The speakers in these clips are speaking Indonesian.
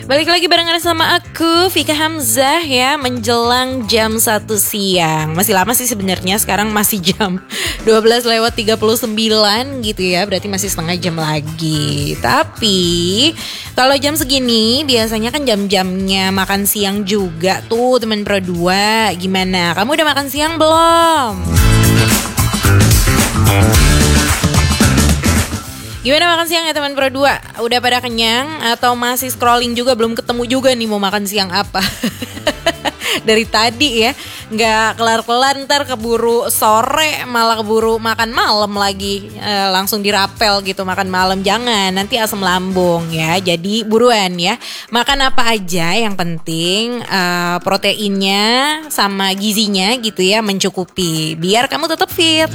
Balik lagi barengan sama aku Vika Hamzah ya, menjelang jam 1 siang. Masih lama sih sebenarnya, sekarang masih jam 12:39 gitu ya. Berarti masih setengah jam lagi. Tapi kalau jam segini biasanya kan jam-jamnya makan siang juga tuh teman Pro 2. Gimana? Kamu udah makan siang belum? Gimana makan siang ya teman Pro 2? Udah pada kenyang atau masih scrolling juga, belum ketemu juga nih mau makan siang apa? Dari tadi ya, nggak kelar-kelar, ntar keburu sore malah keburu makan malam lagi, langsung dirapel gitu makan malam. Jangan, nanti asam lambung ya. Jadi buruan ya, makan apa aja yang penting proteinnya sama gizinya gitu ya mencukupi, biar kamu tetap fit.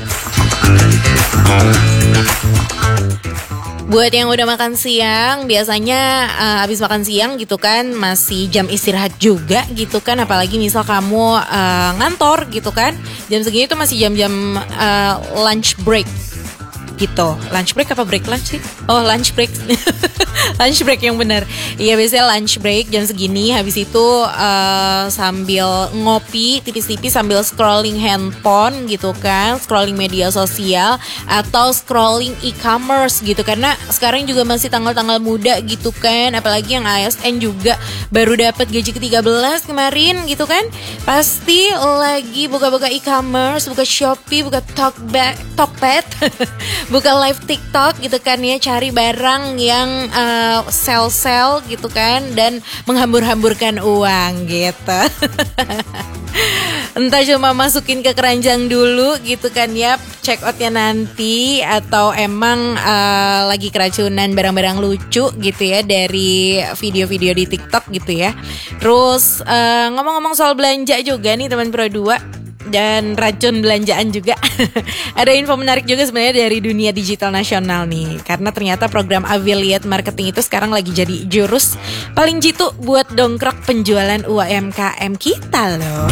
Buat yang udah makan siang, biasanya habis makan siang gitu kan masih jam istirahat juga gitu kan. Apalagi misal kamu ngantor gitu kan, jam segini tuh masih jam-jam lunch break gitu. Lunch break apa break lunch sih? Oh, lunch break. Lunch break yang benar. Iya, biasanya lunch break jam segini. Habis itu sambil ngopi tipis-tipis sambil scrolling handphone gitu kan, scrolling media sosial atau scrolling e-commerce gitu. Karena sekarang juga masih tanggal-tanggal muda gitu kan. Apalagi yang ASN juga baru dapat gaji ke-13 kemarin gitu kan. Pasti lagi buka-buka e-commerce, buka Shopee, buka Tokped. Buka live TikTok gitu kan ya, cari barang yang sell gitu kan, dan menghambur-hamburkan uang gitu. Entah cuma masukin ke keranjang dulu gitu kan ya, check outnya nanti, atau emang lagi keracunan barang-barang lucu gitu ya dari video-video di TikTok gitu ya. Terus ngomong-ngomong soal belanja juga nih teman Pro 2 dan racun belanjaan juga. Ada info menarik juga sebenarnya dari dunia digital nasional nih, karena ternyata program affiliate marketing itu sekarang lagi jadi jurus paling jitu buat dongkrak penjualan UMKM kita loh.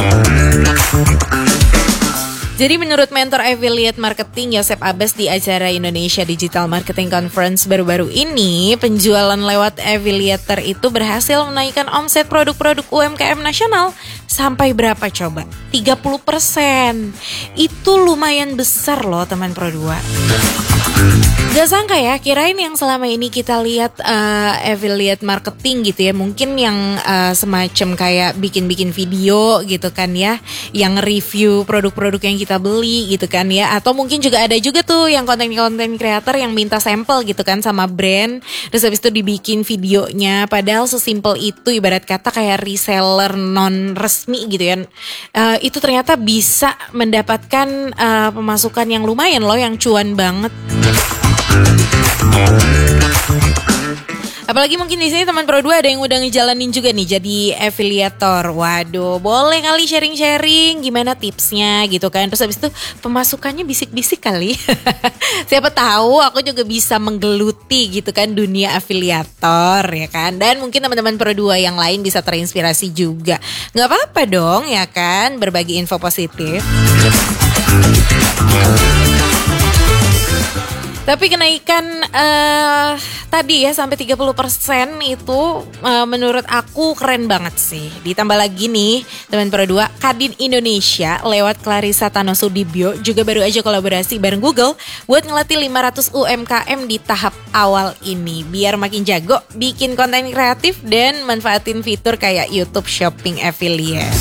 Jadi menurut mentor affiliate marketing Yosep Abbas di acara Indonesia Digital Marketing Conference baru-baru ini, penjualan lewat affiliator itu berhasil menaikkan omset produk-produk UMKM nasional sampai berapa coba? 30%. Itu lumayan besar loh teman Pro 2. Gak sangka ya, kirain yang selama ini kita lihat affiliate marketing gitu ya, mungkin yang semacam kayak bikin-bikin video gitu kan ya, yang review produk-produk yang kita beli gitu kan ya, atau mungkin juga ada juga tuh yang konten-konten creator yang minta sampel gitu kan sama brand, terus habis itu dibikin videonya. Padahal sesimpel itu, ibarat kata kayak reseller non resmi gitu ya, itu ternyata bisa mendapatkan pemasukan yang lumayan loh, yang cuan banget. Apalagi mungkin di sini teman Pro 2 ada yang udah ngejalanin juga nih jadi afiliator. Waduh, boleh kali sharing-sharing gimana tipsnya gitu kan. Terus habis itu pemasukannya bisik-bisik kali. Siapa tahu aku juga bisa menggeluti gitu kan dunia afiliator ya kan. Dan mungkin teman-teman Pro 2 yang lain bisa terinspirasi juga. Gak apa-apa dong ya kan, berbagi info positif. Tapi kenaikan tadi ya sampai 30% itu menurut aku keren banget sih. Ditambah lagi nih teman Pro 2, Kadin Indonesia lewat Clarissa Thanosudibyo juga baru aja kolaborasi bareng Google buat ngelatih 500 UMKM di tahap awal ini, biar makin jago bikin konten kreatif dan manfaatin fitur kayak YouTube Shopping Affiliate.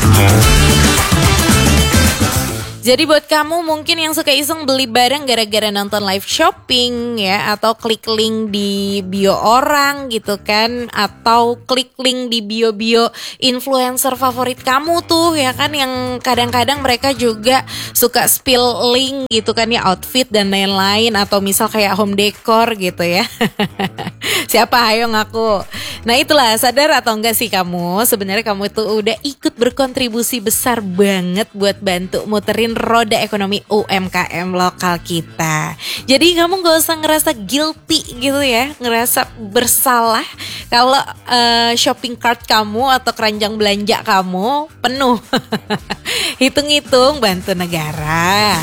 Jadi buat kamu mungkin yang suka iseng beli barang gara-gara nonton live shopping ya, atau klik link di bio orang gitu kan, atau klik link di bio-bio influencer favorit kamu tuh ya kan, yang kadang-kadang mereka juga suka spill link gitu kan ya, outfit dan lain-lain, atau misal kayak home decor gitu ya. Siapa ayo ngaku. Nah itulah, sadar atau enggak sih kamu, sebenarnya kamu itu udah ikut berkontribusi besar banget buat bantu muterin roda ekonomi UMKM lokal kita. Jadi kamu gak usah ngerasa guilty gitu ya, ngerasa bersalah kalau shopping cart kamu atau keranjang belanja kamu penuh. Hitung-hitung bantu negara.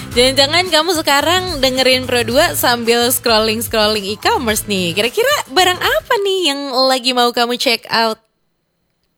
Jangan-jangan kamu sekarang dengerin Pro 2 sambil scrolling e-commerce nih. Kira-kira barang apa nih yang lagi mau kamu check out?